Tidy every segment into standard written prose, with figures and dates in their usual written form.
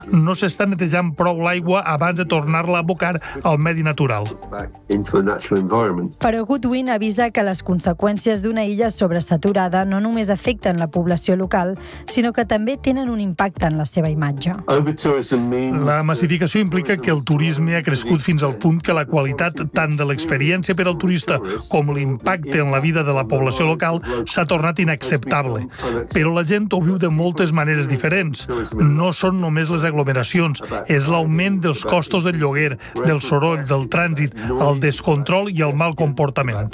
no s'està netejant prou l'aigua abans de tornar-la a abocar al medi natural. Però Goodwin avisa que les conseqüències d'una illa sobresaturada no només afecten la població local, sinó que també tenen un impacte en la seva imatge. La massificació implica que el turisme ha crescut fins al punt que la qualitat tant de l'experiència per al turista com l'impacte en la vida de la població local s'ha tornat inacceptable. Però la gent ho viu de moltes maneres diferents. No són només les aglomeracions, és l'augment dels costos del lloguer, del soroll, del trànsit, el descontrol i el mal comportament.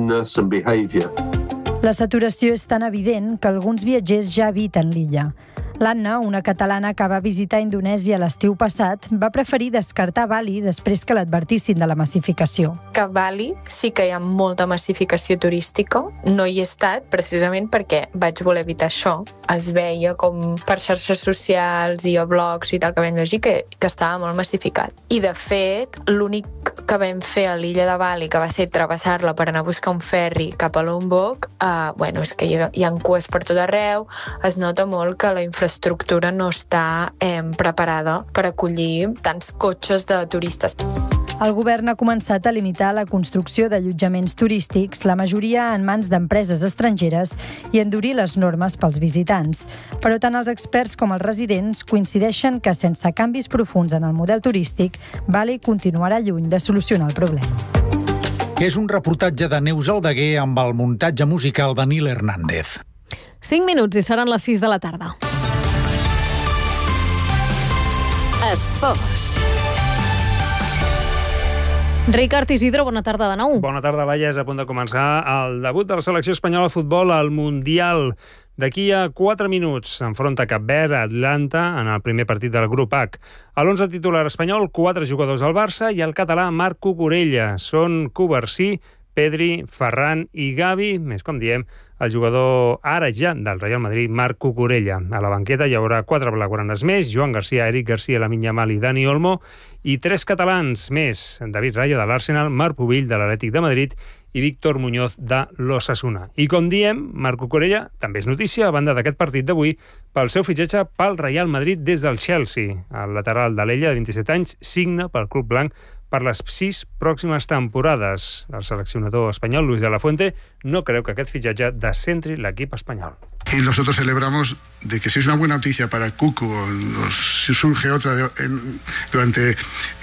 La saturació és tan evident que alguns viatgers ja habiten l'illa. L'Anna, una catalana que va visitar Indonèsia l'estiu passat, va preferir descartar Bali després que l'advertissin de la massificació. Que a Bali sí que hi ha molta massificació turística. No hi he estat precisament perquè vaig voler evitar això. Es veia com per xarxes socials i a blogs i tal que vam llegir que estava molt massificat. I de fet, l'únic que vam fer a l'illa de Bali, que va ser travessar-la per anar a buscar un ferri cap a Lombok, és que hi ha cues per tot arreu, es nota molt que la infraestructura no està preparada per acollir tants cotxes de turistes. El govern ha començat a limitar la construcció d'allotjaments turístics, la majoria en mans d'empreses estrangeres, i endurir les normes pels visitants. Però tant els experts com els residents coincideixen que sense canvis profunds en el model turístic, Bali continuarà lluny de solucionar el problema. És un reportatge de Neus Aldeguer amb el muntatge musical de Nil Hernández. 5 minuts i seran les 6 de la tarda. Esports. Ricard Isidro, bona tarda de nou. Bona tarda, Laia. És a punt de començar el debut de la selecció espanyola de futbol al Mundial. D'aquí a 4 minuts s'enfronta Cap Verd a Atlanta en el primer partit del grup H. A l'11 titular espanyol, 4 jugadors del Barça i el català Marc Cucurella. Són Covarsí, Pedri, Ferran i Gavi, més com diem, el jugador ara ja del Real Madrid, Marc Cucurella. A la banqueta hi haurà 4 blaugranes més, Joan Garcia, Eric Garcia, Lamine Yamal i Dani Olmo, i 3 catalans més, David Raya de l'Arsenal, Marc Pubill de l'Atlètic de Madrid i Víctor Muñoz de l'Osasuna. I com diem, Marc Cucurella també és notícia a banda d'aquest partit d'avui pel seu fitxatge pel Real Madrid des del Chelsea. El lateral de l'Ella, de 27 anys, signa pel club blanc per les 6 pròximes temporades. El seleccionador espanyol, Luis de la Fuente, no creu que aquest fitxatge descentri l'equip espanyol. Y nosotros celebramos de que si es una buena noticia para Cucu o si surge otra durante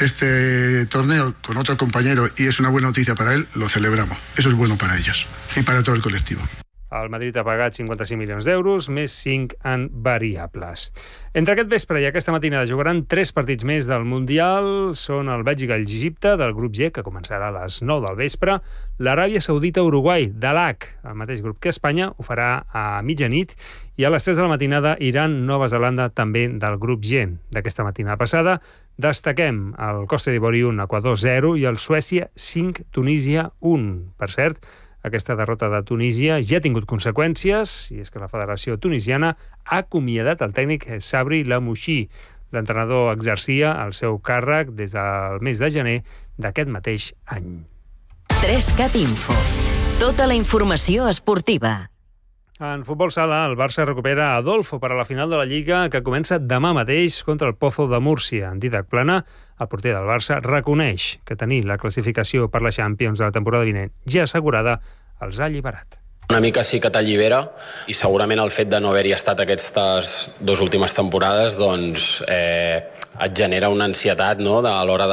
este torneo con otro compañero y es una buena noticia para él, lo celebramos. Eso es bueno para ellos y para todo el colectivo. El Madrid ha pagat 55 milions d'euros, més 5 en variables. Entre aquest vespre i aquesta matinada jugaran 3 partits més del Mundial. Són el Bèlgica i Egipte, del grup G, que començarà a les 9 del vespre, l'Aràbia Saudita-Uruguai, de l'H, el mateix grup que Espanya, ho farà a mitjanit, i a les 3 de la matinada Iran-Nova Zelanda, també del grup G. D'aquesta matinada passada destaquem el Costa d'Ivori 1, Equador 0, i el Suècia 5, Tunísia 1. Per cert, aquesta derrota de Tunísia ja ha tingut conseqüències, i és que la Federació Tunisiana ha acomiadat el tècnic Sabri Lamouchi. L'entrenador exercia el seu càrrec des del mes de gener d'aquest mateix any. 3cat Info. Tota la informació esportiva. En futbol sala, el Barça recupera Adolfo per a la final de la Lliga que comença demà mateix contra el Pozo de Múrcia. Didac Plana, el porter del Barça, reconeix que tenir la classificació per la Champions de la temporada vinent ja assegurada els ha alliberat. Una mica sí que t'allibera i segurament el fet de no haver-hi estat aquestes 2 últimes temporades doncs et genera una ansietat, no?, a l'hora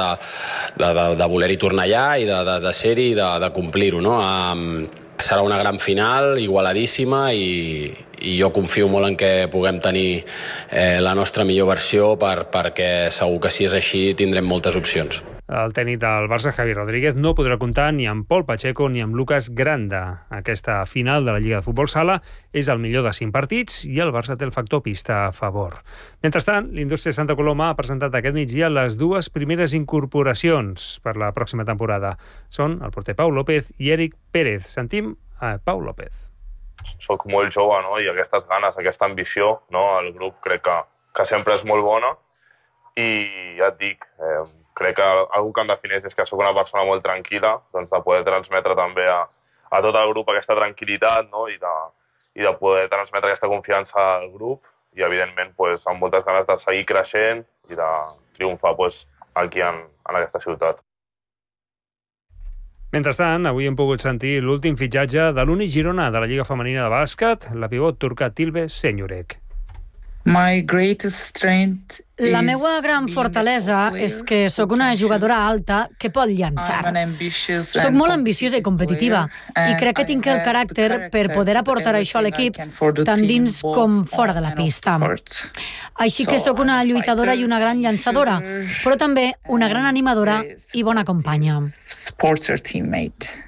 de voler-hi tornar allà i de ser-hi i de complir-ho, no? Serà una gran final, igualadíssima, i jo confio molt en que puguem tenir la nostra millor versió perquè segur que si és així tindrem moltes opcions. El tècnic del Barça, Javi Rodríguez, no podrà comptar ni amb Pol Pacheco ni amb Lucas Granda. Aquesta final de la Lliga de Futbol Sala és el millor de 5 partits i el Barça té el factor pista a favor. Mentrestant, l'Indústria Santa Coloma ha presentat aquest migdia les 2 primeres incorporacions per la pròxima temporada. Són el porter Pau López i Eric Pérez. Sentim a Pau López. Soc molt jove, no?, i aquestes ganes, aquesta ambició, no?, el grup crec que sempre és molt bona i ja et dic, crec que algú que em defineix és que sóc una persona molt tranquil·la, doncs de poder transmetre també a tot el grup aquesta tranquil·litat, no?, i de poder transmetre aquesta confiança al grup i evidentment amb moltes ganes de seguir creixent i de triomfar aquí en aquesta ciutat. Mentrestant, avui hem pogut sentir l'últim fitxatge de l'Uni Girona de la Lliga Femenina de Bàsquet, la pivot turca Tilbe Senjurek. La meva gran fortalesa és que sóc una jugadora alta que pot llançar. Soc molt ambiciosa i competitiva i crec que tinc el caràcter per poder aportar això a l'equip tant dins com fora de la pista. Així que sóc una lluitadora i una gran llançadora, però també una gran animadora i bona companya.